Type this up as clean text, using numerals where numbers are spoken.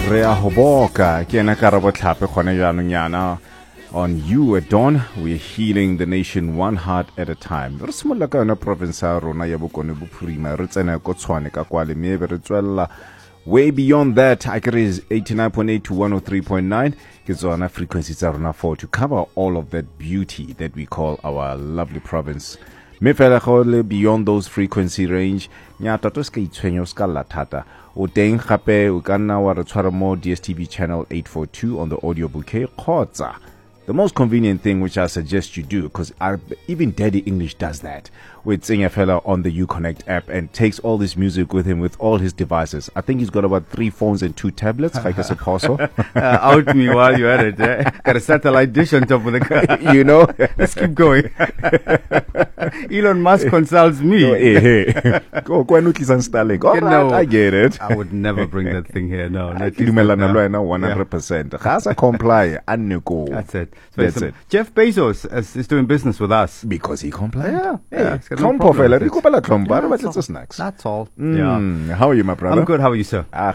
Re a hoboka ke ena Karabo Tlhape gone jaanong yana. On You at Dawn, we're healing the nation one heart at a time. Re simolla ka yona province ya rona ya Bokone Bophirima re tsena ko Tshwane ka kwale mme be re tswella way beyond that. I agree is 89.8 to 103.9 ke tsona frequencies tsa rona for to cover all of that beauty that we call our lovely province. Me fela go le beyond those frequency range nya tota ska itshwenyo ska la thata o teng gape o ka nna wa re tshwara mo DSTV channel 842 on the audio bouquet kgotsa the most convenient thing which I suggest you do, because even Daddy English does that, with Singer Fella on the Uconnect app and takes all this music with him with all his devices. I think he's got about 3 phones and 2 tablets. Out me while you're at it. Got a satellite dish on top of the car. You know? Let's keep going. Elon Musk consults me. Go Starlink. All right, I get it. I would never bring that thing here. No. 100%. Gasa comply. That's it. That's it. Jeff Bezos is doing business with us. Because he complied. Yeah. That's all. That's all. How are you, my brother? I'm good. How are you, sir?